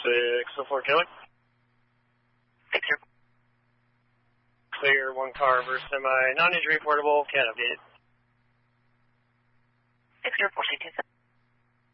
604 Kelly. Thank you. Clear, one car versus semi, non-injury portable, can't update it.